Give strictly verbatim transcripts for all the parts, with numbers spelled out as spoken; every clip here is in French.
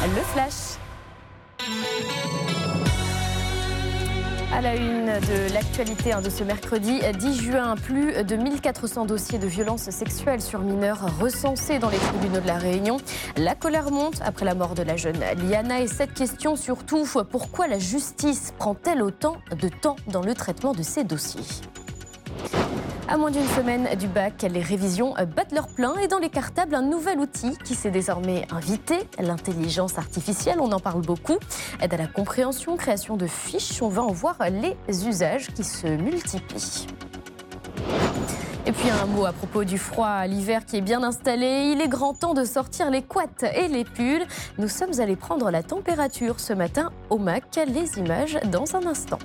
le flash. À la une de l'actualité hein, de ce mercredi dix juin, plus de mille quatre cents dossiers de violences sexuelles sur mineurs recensés dans les tribunaux de la Réunion. La colère monte après la mort de la jeune Liana et cette question surtout, pourquoi la justice prend-elle autant de temps dans le traitement de ces dossiers ? À moins d'une semaine du bac, les révisions battent leur plein et dans les cartables, un nouvel outil qui s'est désormais invité, l'intelligence artificielle, on en parle beaucoup. Aide à la compréhension, création de fiches, on va en voir les usages qui se multiplient. Et puis un mot à propos du froid, l'hiver qui est bien installé, il est grand temps de sortir les couettes et les pulls. Nous sommes allés prendre la température ce matin au M A C, les images dans un instant.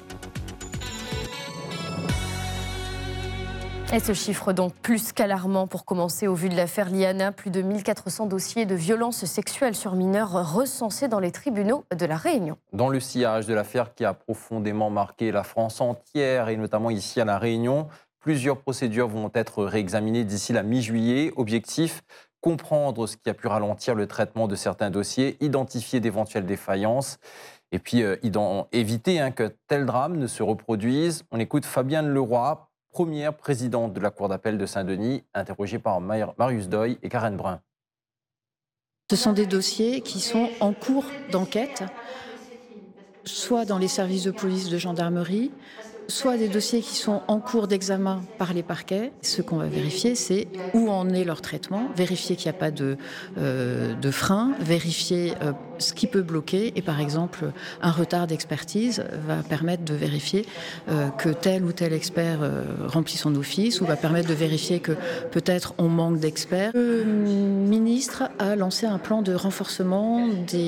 Et ce chiffre donc plus qu'alarmant pour commencer au vu de l'affaire Liana. Plus de mille quatre cents dossiers de violences sexuelles sur mineurs recensés dans les tribunaux de la Réunion. Dans le sillage de l'affaire qui a profondément marqué la France entière et notamment ici à la Réunion, plusieurs procédures vont être réexaminées d'ici la mi-juillet. Objectif, comprendre ce qui a pu ralentir le traitement de certains dossiers, identifier d'éventuelles défaillances et puis euh, éviter hein, que tel drame ne se reproduise. On écoute Fabienne Leroy, première présidente de la Cour d'appel de Saint-Denis, interrogée par Marius Doyle et Karen Brun. Ce sont des dossiers qui sont en cours d'enquête, soit dans les services de police, de gendarmerie, soit des dossiers qui sont en cours d'examen par les parquets. Ce qu'on va vérifier, c'est où en est leur traitement, vérifier qu'il n'y a pas de, euh, de frein, vérifier euh, ce qui peut bloquer. Et par exemple, un retard d'expertise va permettre de vérifier euh, que tel ou tel expert euh, remplit son office, ou va permettre de vérifier que peut-être on manque d'experts. Le ministre a lancé un plan de renforcement des